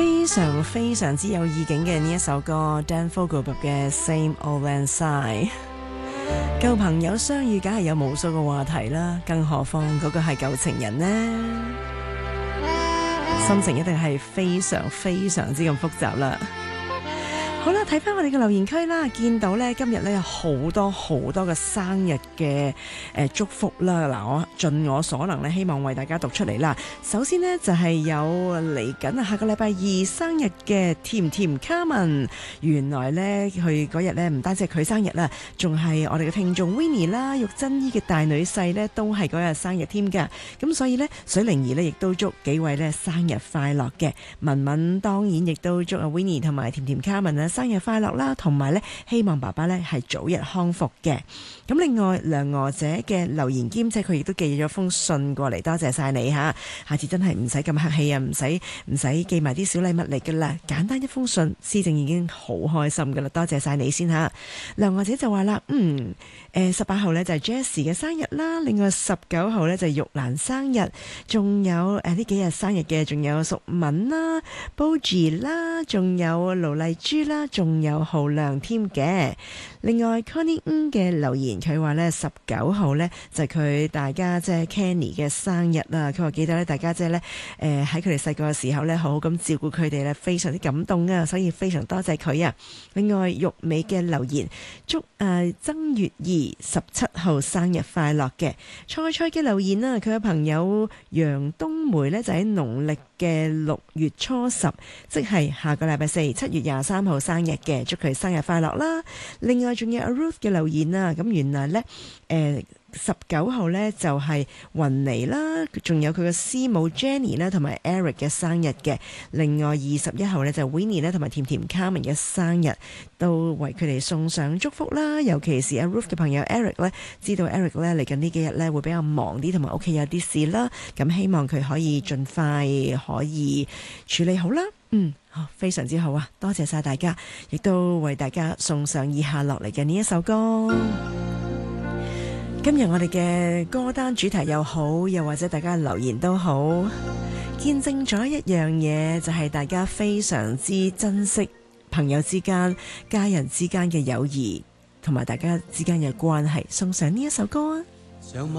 非常非常之有意境嘅呢一首歌 Dan Fogelberg 嘅 Same Old Lang Syne。 舊朋友相遇梗係有無數嘅話題啦，更何況嗰個係舊情人呢？心情一定係非常非常之咁複雜啦。好啦，睇翻我哋嘅留言區啦，見到呢今日呢有好多好多嘅生日嘅祝福啦。嗱，我盡我所能呢，希望為大家讀出嚟啦。首先呢，就係有嚟緊下個禮拜二生日嘅甜甜卡文，原來呢，佢嗰日呢唔單止係佢生日啦，仲係我哋嘅聽眾 Winnie 啦、玉珍姨嘅大女婿呢，都係嗰日生日添㗎。咁所以呢，水靈兒呢亦都祝幾位呢生日快樂嘅。文文當然亦都祝阿 Winnie 同埋甜甜卡文生日快樂啦，同埋咧希望爸爸咧係早日康復嘅。咁另外梁娥姐嘅留言兼且佢亦都寄咗封信過嚟，多謝晒你吓。下次真係唔使咁客氣啊，唔使寄埋啲小禮物嚟噶啦，簡單一封信，施政已經好開心噶啦，多謝晒你先吓。梁娥姐就話啦，18號咧就係 Jessie 嘅生日啦，另外19號咧就係玉蘭生日，仲有呢幾日生日嘅仲有淑敏啦、Bogie 啦，仲有盧麗珠啦，仲有浩亮添嘅。另外 Connie 嘅留言，佢話呢19號呢就係佢大家姐 Kenny 嘅生日啦。佢話記得咧大家姐呢喺佢哋細個嘅時候呢好好咁照顧佢哋呢，非常之感動啊，所以非常多謝佢啊。另外玉美嘅留言，祝曾月兒17號生日快樂嘅。菜嘅留言啦，佢嘅朋友楊冬梅呢就喺農曆嘅6月初10，即係下個禮拜4 7月23號生日嘅，祝佢生日快樂啦。另外仲有阿 Ruth 嘅留言啦，咁原來呢19號呢就係雲妮啦，仲有佢嘅師母 Jenny 啦，同埋 Eric 嘅生日嘅。另外21號呢就 Winnie 咧同埋甜甜 Carmen 嘅生日，都為佢哋送上祝福啦。尤其是阿 Ruth 嘅朋友 Eric 呢，知道 Eric 呢嚟緊呢幾日呢會比較忙啲，同埋屋企有啲事啦，咁希望佢可以盡快可以處理好啦。非常之好啊，多謝晒大家，亦都為大家送上以下落嚟嘅呢一首歌。今日我哋嘅歌單主題又好，又或者大家留言都好，見證咗一樣嘢，就係大家非常之珍惜朋友之間、家人之間嘅友誼，同埋大家之間嘅關係。送上呢一首歌啊！